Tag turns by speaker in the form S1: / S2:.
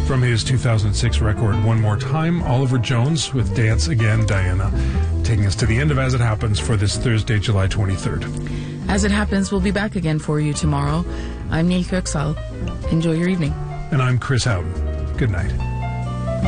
S1: From his 2006 record, One More Time, Oliver Jones with Dance Again, Diana, taking us to the end of As It Happens for this Thursday, July 23rd.
S2: As It Happens, we'll be back again for you tomorrow. I'm Nick Rexall. Enjoy your evening.
S1: And I'm Chris Houghton. Good night.